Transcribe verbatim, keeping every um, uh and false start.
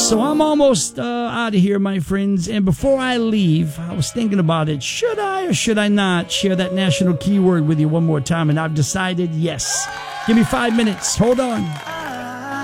So I'm almost uh, out of here, my friends. And before I leave, I was thinking about it. Should I or should I not share that national keyword with you one more time? And I've decided yes. Give me five minutes. Hold on.